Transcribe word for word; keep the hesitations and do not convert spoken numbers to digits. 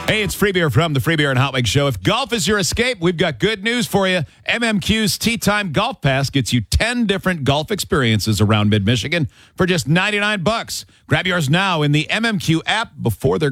Hey, it's Free Beer from the Free Beer and Hot Wings Show. If golf is your escape, we've got good news for you. M M Q's Tee Time Golf Pass gets you ten different golf experiences around mid-Michigan for just ninety-nine bucks. Grab yours now in the M M Q app before they're